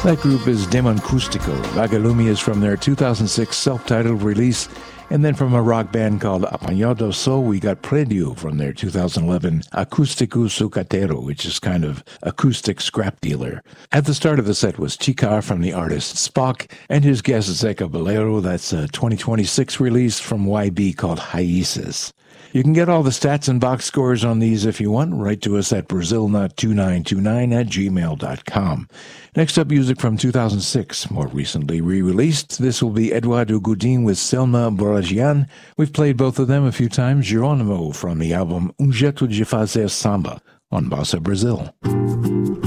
That group is Demon Acústico. Vagalume is from their 2006 self-titled release. And then from a rock band called Apañado So, we got Predio from their 2011 Acústico Sucatero, which is kind of acoustic scrap dealer. At the start of the set was Chicar from the artist Spock, and his guest Zeca Bolero. That's a 2026 release from YB called Raíces. You can get all the stats and box scores on these if you want. Write to us at brazilnut2929@gmail.com. Next up, music from 2006, more recently re-released. This will be Eduardo Godin with Selma Boragian. We've played both of them a few times. Geronimo from the album Jeito de Fazer Samba on Bossa Brazil.